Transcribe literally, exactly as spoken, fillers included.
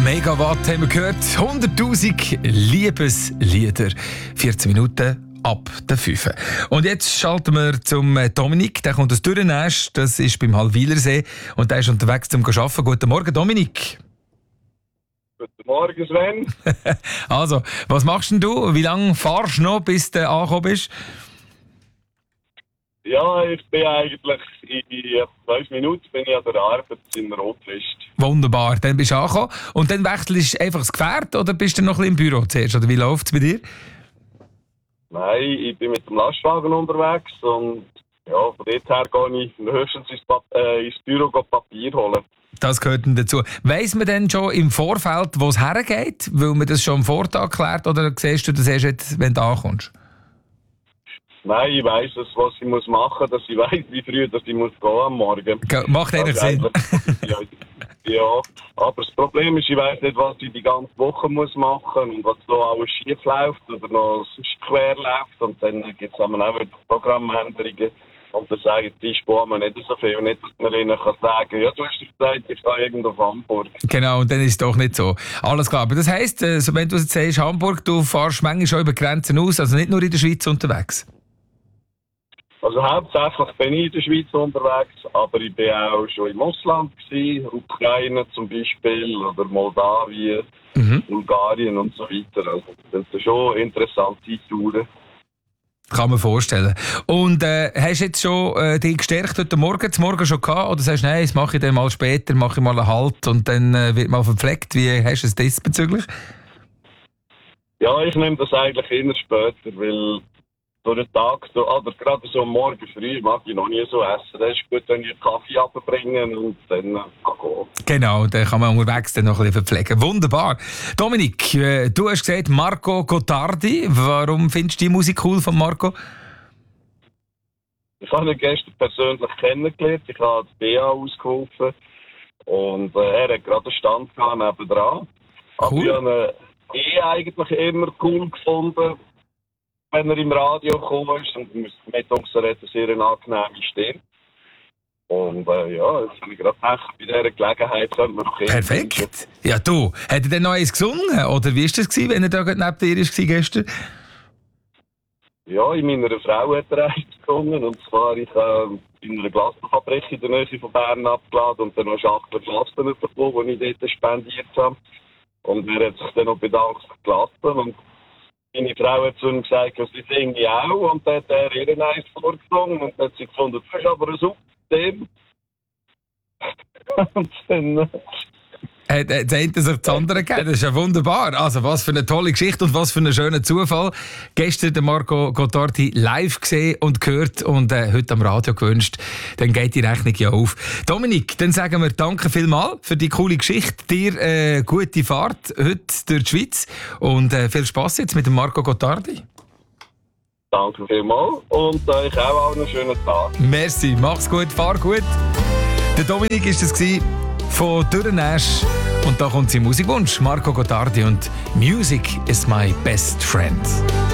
Megawatt haben wir gehört. hunderttausend Liebeslieder. vierzehn Minuten ab der fünf. Und jetzt schalten wir zum Dominik. Der kommt aus Dürrenäsch. Das ist beim Hallwilersee. Und der ist unterwegs zum Arbeiten. Guten Morgen, Dominik. Guten Morgen, Sven. Also, was machst denn du? Wie lange fahrst du noch, bis du angekommen bist? Ja, ich bin eigentlich in zwölf Minuten bin ich an der Arbeit in der Rotlicht. Wunderbar, dann bist du angekommen. Und dann wechselst du einfach das Gefährt oder bist du noch ein bisschen im Büro zuerst? Oder wie läuft es bei dir? Nein, ich bin mit dem Lastwagen unterwegs und ja, von dort her gehe ich höchstens ins, pa- äh, ins Büro Papier holen. Das gehört dann dazu. Weiss man denn schon im Vorfeld, wo es hergeht? Weil man das schon am Vortag klärt oder siehst du das erst jetzt, wenn du ankommst? Nein, ich weiss es, was ich muss machen muss, dass ich weiss, wie früh dass ich muss gehen am Morgen. Macht eigentlich Sinn. Ja, ja, aber das Problem ist, ich weiss nicht, was ich die ganze Woche muss machen und was so alles schief läuft oder noch sonst quer läuft. Und dann gibt es auch wieder Programmänderungen. Und dann sagen die Spuren nicht so viel. Nicht, dass man ihnen kann sagen, ja, du hast gesagt, ich fahre irgendwo auf Hamburg. Genau, und dann ist es doch nicht so. Alles klar. Aber das heisst, also wenn du jetzt sagst, Hamburg, du fährst manchmal schon über Grenzen aus, also nicht nur in der Schweiz unterwegs? Also hauptsächlich bin ich in der Schweiz unterwegs, aber ich bin auch schon im Ausland gewesen, Ukraine zum Beispiel oder Moldawien, Mhm. Bulgarien und so weiter. Also das sind schon interessante Touren. Kann man vorstellen. Und äh, hast du jetzt schon äh, dich gestärkt heute Morgen, zum Morgen schon gehabt? Oder sagst du, nein, das mache ich dann mal später, mache ich mal einen Halt und dann äh, wird mal verpflegt? Wie hast du es diesbezüglich? Ja, ich nehme das eigentlich immer später, weil so einen Tag, so, oder gerade so am Morgen früh mag ich noch nie so essen. Das ist gut, wenn ich einen Kaffee abbringen und dann äh, kann gehen. Genau, dann kann man unterwegs dann noch ein bisschen verpflegen. Wunderbar. Dominik, äh, du hast gesagt Marco Gottardi. Warum findest du die Musik cool von Marco? Ich habe ihn gestern persönlich kennengelernt. Ich habe das B A ausgeholfen. Und äh, er hat gerade einen Stand gehabt nebendran. Aber Cool. ich habe ihn eh eigentlich immer cool gefunden, wenn er im Radio gekommen ist. Und mit uns er hat eine sehr angenehme Stimme. Und äh, ja, jetzt habe ich gerade gedacht, bei dieser Gelegenheit könnte man noch Perfekt. Ja, du, hat er denn noch eins gesungen? Oder wie war das, gewesen, wenn er da gerade neben dir war gestern? Ja, in meiner Frau hat er eins gesungen. Und zwar, ich habe äh, in einer Glasfabrik in der Nähe von Bern abgeladen und dann noch Schachtel Glasten bekommen, die ich dort spendiert habe. Und er hat sich dann noch bedankt für die Glasten. Und meine Frau hat zu ihm gesagt, sie singe auch. Und dann hat er ihr eins vorgesungen. Und dann hat sie gefunden, das ist aber ein super Thema. Und dann... äh, Hat hat das eine sich das andere gegeben? Das ist ja wunderbar. Also was für eine tolle Geschichte und was für einen schönen Zufall. Gestern den Marco Gottardi live gesehen und gehört und äh, heute am Radio gewünscht. Dann geht die Rechnung ja auf. Dominik, dann sagen wir danke vielmals für die coole Geschichte. Dir äh, gute Fahrt heute durch die Schweiz und äh, viel Spass jetzt mit dem Marco Gottardi. Danke vielmals und euch auch einen schönen Tag. Merci, mach's gut, fahr gut. Der Dominik ist es gsi von Dürrenäsch und da kommt sein Musikwunsch, Marco Gottardi und Music is my best friend.